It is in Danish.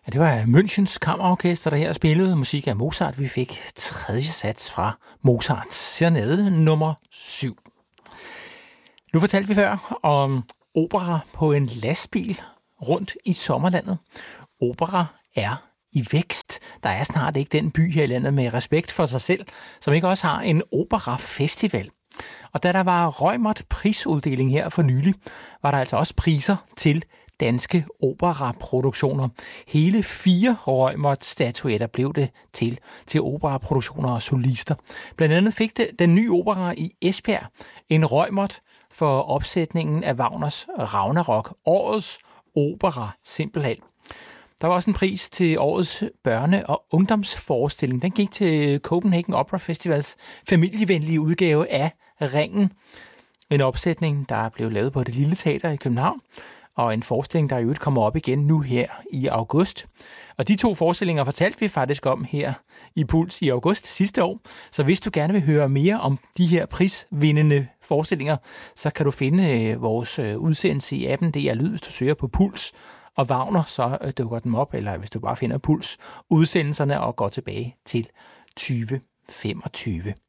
Ja, det var Münchens Kammerorkester, der her spillede musik af Mozart. Vi fik tredje sats fra Mozarts Serenade nummer 7. Nu fortalte vi før om opera på en lastbil rundt i sommerlandet. Opera er i vækst. Der er snart ikke den by her i landet med respekt for sig selv, som ikke også har en operafestival. Og da der var Reumert prisuddeling her for nylig, var der altså også priser til danske operaproduktioner. Hele 4 Reumert-statuetter blev det til operaproduktioner og solister. Blandt andet fik det den nye opera i Esbjerg en Reumert for opsætningen af Wagners Ragnarok. Årets opera simpelthen. Der var også en pris til årets børne- og ungdomsforestilling. Den gik til Copenhagen Opera Festivals familievenlige udgave af Ringen. En opsætning, der blev lavet på Det Lille Teater i København, og en forestilling, der i øvrigt kommer op igen nu her i august. Og de 2 forestillinger fortalte vi faktisk om her i Puls i august sidste år. Så hvis du gerne vil høre mere om de her prisvindende forestillinger, så kan du finde vores udsendelse i appen DR Lyd, hvis du søger på Puls og Wagner, så dukker den op, eller hvis du bare finder Puls udsendelserne og går tilbage til 2025.